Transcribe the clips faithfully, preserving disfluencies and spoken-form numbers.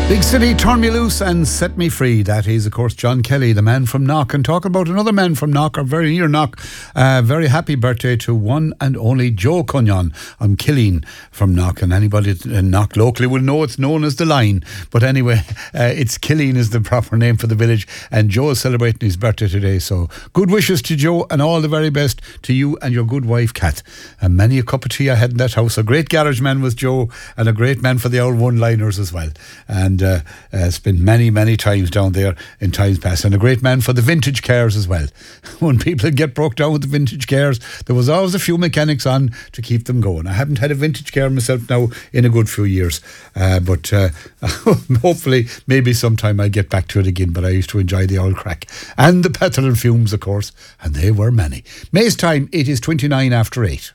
Big City, Turn Me Loose and Set Me Free. That is, of course, John Kelly, the man from Knock. And talking about another man from Knock, or very near Knock, uh, very happy birthday to one and only Joe Cunyon. I'm Killeen from Knock, and anybody in Knock locally will know it's known as The Line. But anyway, uh, it's Killeen is the proper name for the village, and Joe is celebrating his birthday today. So good wishes to Joe, and all the very best to you and your good wife, Kat. And many a cup of tea I had in that house. A great garage man was Joe, and a great man for the old one-liners as well. And uh, uh, spent many, many times down there in times past, and a great man for the vintage cars as well. When people get broke down with the vintage cars, there was always a few mechanics on to keep them going. I haven't had a vintage car myself now in a good few years, uh, but uh, hopefully maybe sometime I get back to it again. But I used to enjoy the old crack and the petrol and fumes, of course, and they were many. May's time, it is twenty-nine after eight.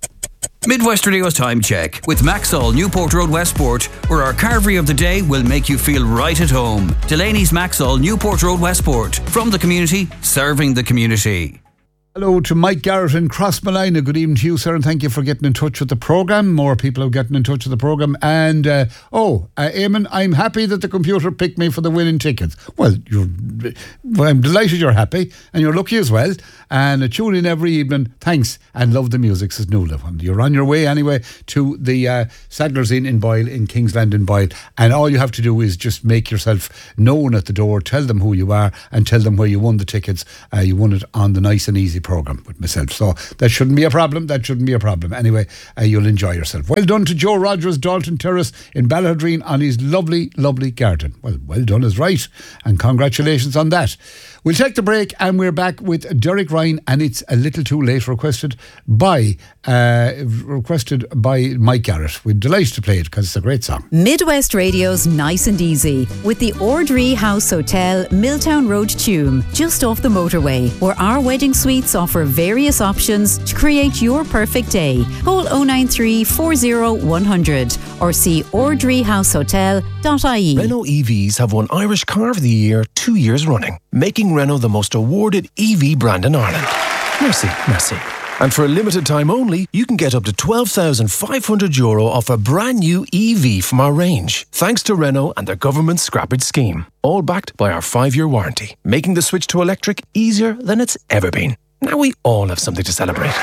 Midwest Radio's time check with Maxall, Newport Road, Westport, where our carvery of the day will make you feel right at home. Delaney's Maxall, Newport Road, Westport. From the community, serving the community. Hello to Mike Garrett in Crossmalina. Good evening to you, sir, and thank you for getting in touch with the programme. More people are getting in touch with the programme. And, uh, oh, uh, Eamon, I'm happy that the computer picked me for the winning tickets. Well, you're, well, I'm delighted you're happy, and you're lucky as well. And uh, tune in every evening. Thanks, and love the music, says Nuala. And you're on your way anyway to the uh, Sadler's Inn in Boyle, in Kingsland in Boyle. And all you have to do is just make yourself known at the door, tell them who you are, and tell them where you won the tickets. Uh, you won it on the Nice and Easy programme with myself, so that shouldn't be a problem. That shouldn't be a problem. Anyway, uh, you'll enjoy yourself. Well done to Joe Rogers, Dalton Terrace in Ballaherdreen, on his lovely, lovely garden. Well, well done is right, and congratulations on that. We'll take the break, and we're back with Derek Ryan, and it's A Little Too Late, requested by uh, requested by Mike Garrett. We're delighted to play it because it's a great song. Midwest Radio's Nice and Easy with the Ordree House Hotel, Milltown Road, Tuam, just off the motorway, where our wedding suites offer various options to create your perfect day. Call oh nine three, four oh, one hundred or see ordree house hotel dot I E. Renault E Vs have won Irish Car of the Year two years running, making Renault the most awarded E V brand in Ireland. Merci, merci. And for a limited time only, you can get up to twelve thousand five hundred euro off a brand new E V from our range, thanks to Renault and their government scrappage scheme. All backed by our five-year warranty, making the switch to electric easier than it's ever been. Now we all have something to celebrate.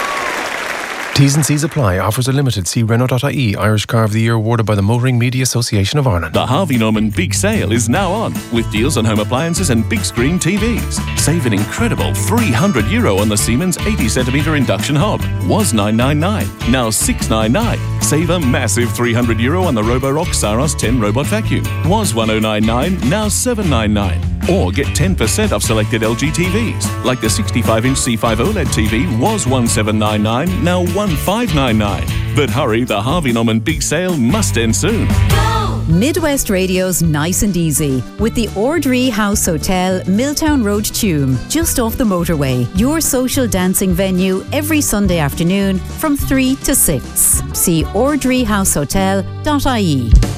T's and C's apply. Offers are limited. See Renault dot I E. Irish Car of the Year awarded by the Motoring Media Association of Ireland. The Harvey Norman Big Sale is now on, with deals on home appliances and big screen T Vs. Save an incredible three hundred euro on the Siemens eighty centimetre induction hob. Was nine ninety-nine, now six ninety-nine. Save a massive three hundred euro on the Roborock Saros ten robot vacuum. Was ten ninety-nine, now seven ninety-nine. Or get ten percent off selected L G T Vs, like the sixty-five inch C five OLED T V was seventeen ninety-nine, now fifteen ninety-nine. But hurry, the Harvey Norman Big Sale must end soon. Midwest Radio's Nice and Easy with the Ordree House Hotel, Milltown Road, Tuam, just off the motorway. Your social dancing venue every Sunday afternoon from three to six. See ordree house hotel dot I E.